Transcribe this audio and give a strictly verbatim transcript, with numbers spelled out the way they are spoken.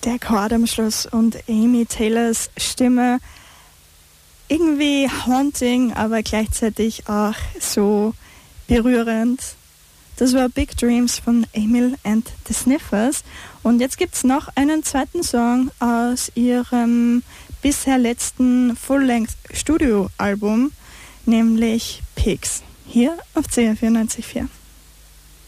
der Chord am Schluss und Amy Taylors Stimme. Irgendwie haunting, aber gleichzeitig auch so berührend. Das war Big Dreams von Emil and the Sniffers. Und jetzt gibt es noch einen zweiten Song aus ihrem bisher letzten Full-Length-Studio-Album, nämlich Pigs, hier auf C R vierundneunzig Komma vier.